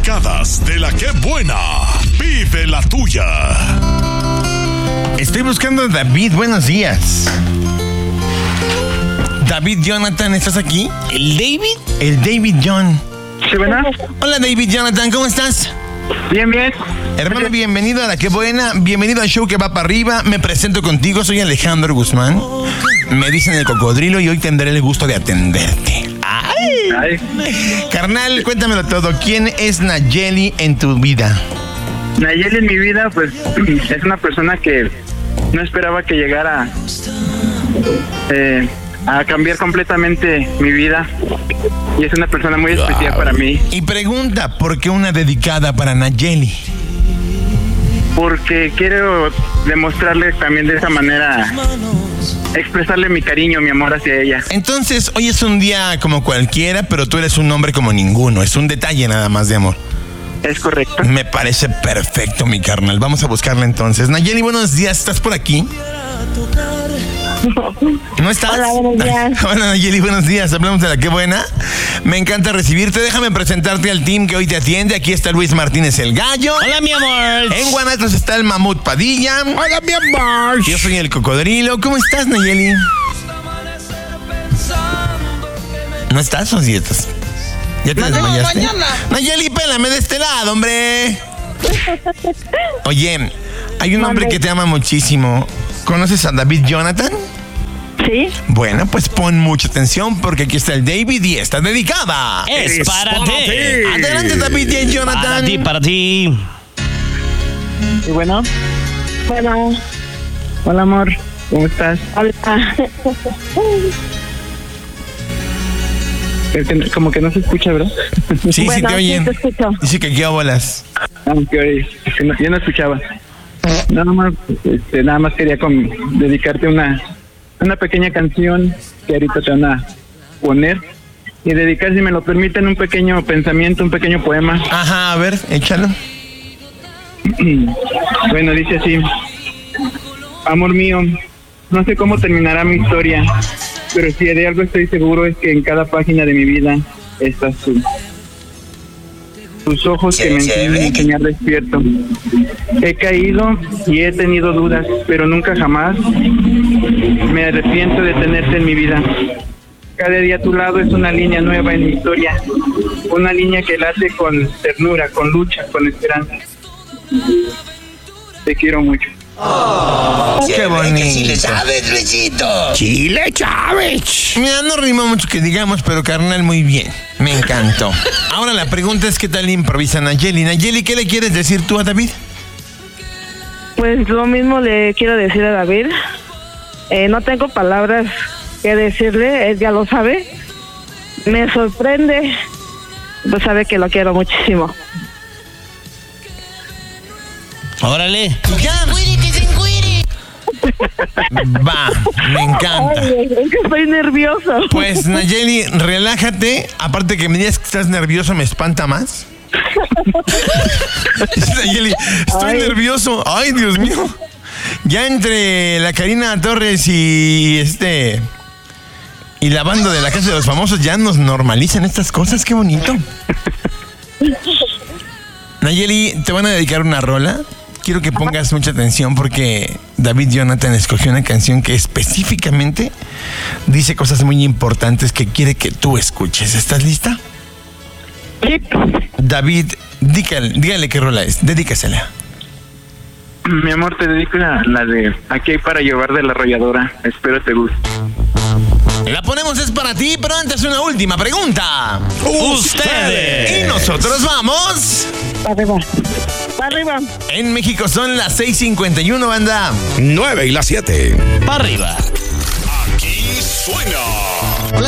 dedicadas de la que buena. Vive la tuya. Estoy buscando a David. Buenos días. David Jonathan, ¿estás aquí? ¿El David? El David John. Sí, buena. Hola David Jonathan, ¿cómo estás? Bien, bien. Hermano, bienvenido a La Que Buena, bienvenido al show que va para arriba. Me presento contigo, soy Alejandro Guzmán. Me dicen el cocodrilo y hoy tendré el gusto de atenderte. Ay. Carnal, cuéntamelo todo. ¿Quién es Nayeli en tu vida? Nayeli en mi vida, pues, es una persona que no esperaba que llegara a cambiar completamente mi vida. Y es una persona muy especial para mí. Y pregunta, ¿por qué una dedicada para Nayeli? Porque quiero demostrarle también de esa manera, expresarle mi cariño, mi amor hacia ella. Entonces, hoy es un día como cualquiera, pero tú eres un hombre como ninguno. Es un detalle nada más de amor. Es correcto. Me parece perfecto, mi carnal. Vamos a buscarla entonces. Nayeli, buenos días. ¿Estás por aquí? ¿No estás? Hola, buenos días. Hola, Nayeli, buenos días. Hablamos de La Que Buena. Me encanta recibirte. Déjame presentarte al team que hoy te atiende. Aquí está Luis Martínez el Gallo. Hola, mi amor. En Guanatos está el Mamut Padilla. Hola, mi amor. Yo soy el Cocodrilo. ¿Cómo estás, Nayeli? ¿No estás o sí estás? ¿Ya te desmayaste? Nayeli, pélame de este lado, hombre. Oye, hay un hombre que te ama muchísimo. ¿Conoces a David Jonathan? Sí. Bueno, pues pon mucha atención porque aquí está el David y está dedicada. Es para ti. Adelante, David y Jonathan. Para ti. ¿Y bueno? Bueno, Hola, amor. ¿Cómo estás? hola. Como que no se escucha, ¿verdad? Sí, Bueno, sí te oyen. sí te escucho. Dice que aquí bolas. Aunque yo no escuchaba. Nada más quería dedicarte una pequeña canción que ahorita te van a poner y dedicar, si me lo permiten, un pequeño pensamiento, un pequeño poema. Ajá, a ver, échalo. Bueno, dice así: amor mío, no sé cómo terminará mi historia, pero si de algo estoy seguro es que en cada página de mi vida estás tú. Tus ojos que me enseñan a enseñar despierto. He caído y he tenido dudas, pero nunca jamás me arrepiento de tenerte en mi vida. Cada día a tu lado es una línea nueva en mi historia, una línea que late con ternura, con lucha, con esperanza. Te quiero mucho. Qué bonito. Chile Chávez, Luisito. Chile Chávez. Mira, no rima mucho que digamos, pero carnal, muy bien. Me encantó. Ahora la pregunta es: ¿qué tal improvisa Nayeli? Nayeli, ¿qué le quieres decir tú a David? Pues lo mismo le quiero decir a David. No tengo palabras que decirle, él ya lo sabe. Me sorprende, pues sabe que lo quiero muchísimo. Órale. Ya. Va, me encanta. Ay, es que estoy nervioso. Pues Nayeli, relájate. Aparte que me digas que estás nervioso, me espanta más. Nayeli, estoy nervioso. Ay, Dios mío. Ya entre la Karina Torres y y la banda de La Casa de los Famosos ya nos normalizan estas cosas. Qué bonito. Nayeli, te van a dedicar una rola. Quiero que pongas mucha atención porque David Jonathan escogió una canción que específicamente dice cosas muy importantes que quiere que tú escuches. ¿Estás lista? Sí. David, dígale qué rola es. Dedícasela. Mi amor, te dedico la de Aquí hay para llevar de La Arrolladora. Espero te guste. La ponemos, es para ti, pero antes una última pregunta. Ustedes. Y nosotros vamos. Para arriba. Para arriba. En México son las 6:51, banda. 9 y las 7. Para arriba. Aquí suena